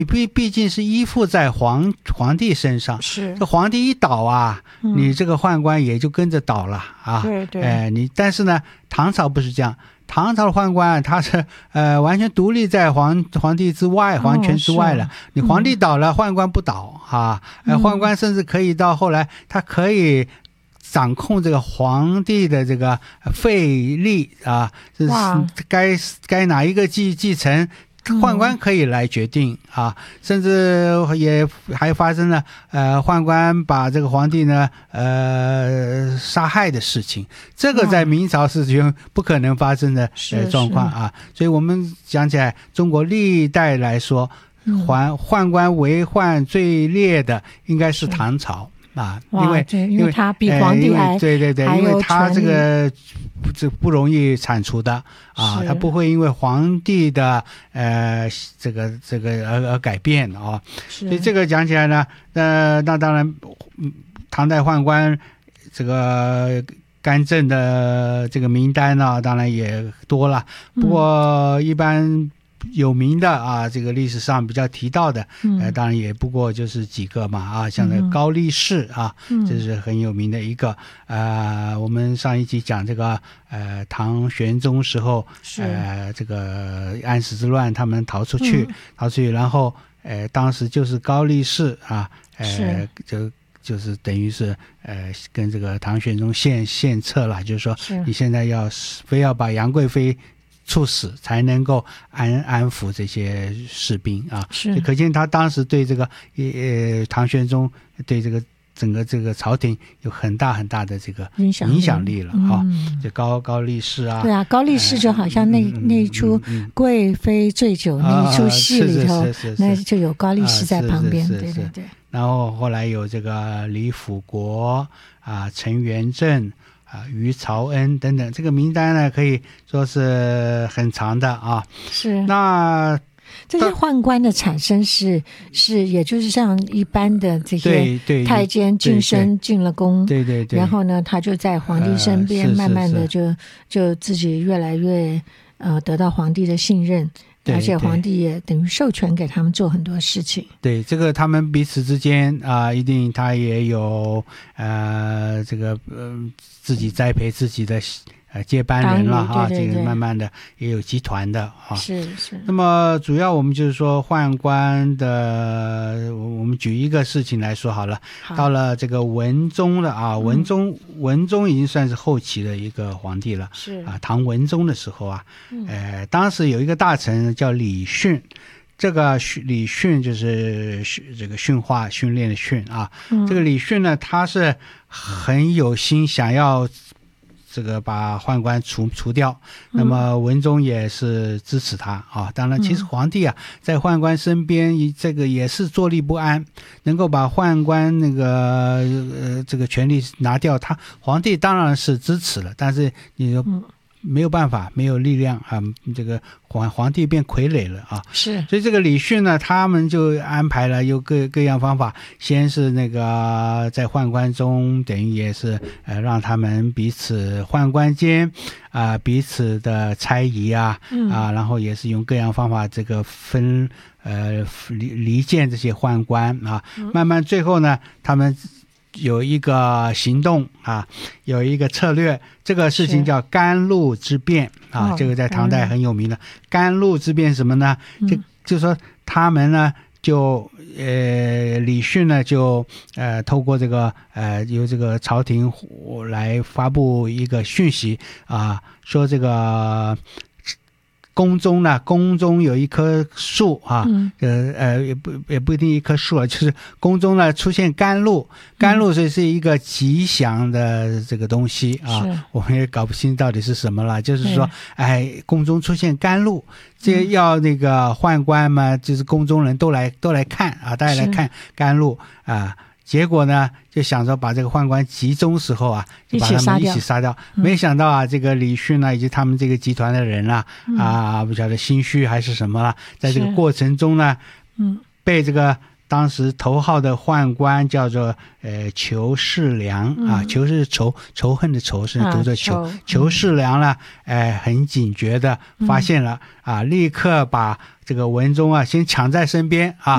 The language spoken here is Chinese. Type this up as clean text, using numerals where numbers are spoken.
毕竟是依附在皇帝身上， 是这皇帝一倒啊，你这个宦官也就跟着倒了啊。 对对， 但是呢，唐朝不是这样，唐朝的宦官他是完全独立在皇帝之外，皇权之外了。你皇帝倒了，宦官不倒啊。宦官甚至可以到后来，他可以掌控这个皇帝的这个废立啊，该哪一个继承。宦官可以来决定啊，甚至也还发生了宦官把这个皇帝呢杀害的事情，这个在明朝是不可能发生的状况啊。所以我们讲起来，中国历代来说，宦官为患最烈的应该是唐朝啊， 因为他比皇帝还对，因为他这个不容易铲除的啊，他不会因为皇帝的这个而改变啊。所以这个讲起来呢，那当然，唐代宦官这个干政的这个名单呢，当然也多了，不过一般有名的啊，这个历史上比较提到的，当然也不过就是几个嘛啊，像这个高力士啊，这是很有名的一个。我们上一集讲这个唐玄宗时候，这个安史之乱，他们逃出去，然后当时就是高力士啊，就是等于是跟这个唐玄宗献策了，就是说你现在非要把杨贵妃处死才能够安抚这些士兵啊，就可见他当时对这个唐玄宗对这个整个这个朝廷有很大很大的这个影响力了啊。就高力士啊， 对啊，高力士就好像那一出贵妃醉酒那一出戏里头，那就有高力士在旁边，对。 然后后来有这个李辅国啊、陈元正于朝恩等等，这个名单呢可以说是很长的啊。 是， 那这些宦官的产生是也就是像一般的这些太监晋升进了宫， 对， 然后呢他就在皇帝身边慢慢的就自己越来越得到皇帝的信任。而且皇帝也等于授权给他们做很多事情。 对，这个他们彼此之间一定他也有这个自己栽培自己的接班人了哈，这个慢慢的也有集团的啊。 是。 那么主要我们就是说宦官的，我们举一个事情来说好了。到了这个文宗的啊，文宗已经算是后期的一个皇帝了。 是唐文宗的时候啊，当时有一个大臣叫李训。这个李训就是这个训练的训啊。这个李训呢，他是很有心想要这个把宦官除掉，那么文宗也是支持他啊。当然，其实皇帝啊，在宦官身边，这个也是坐立不安，能够把宦官那个这个权力拿掉，皇帝当然是支持了，但是你说没有办法，没有力量啊，这个皇帝变傀儡了啊。 是， 所以这个李训呢，他们就安排了有各样方法，先是那个在宦官中，等于也是让他们彼此宦官间彼此的猜疑然后也是用各样方法这个离间这些宦官啊，慢慢最后呢，他们有一个行动有一个策略，这个事情叫甘露之变这个在唐代很有名的。甘露之变什么呢？就说他们呢就李训呢就透过这个由这个朝廷来发布一个讯息说这个宫中有一棵树也不一定一棵树了，就是宫中呢出现甘露是一个吉祥的这个东西我们也搞不清到底是什么了，就是说宫中出现甘露，这要那个宦官嘛，就是宫中人都来看大家来看甘露结果呢，就想着把这个宦官集中时候就把他们一起杀掉。没想到这个李训以及他们这个集团的人不晓得心虚还是什么了，在这个过程中呢，被这个当时头号的宦官叫做裘世良裘是仇恨的仇，是读作裘世良呢很警觉的发现了立刻把这个文宗先抢在身边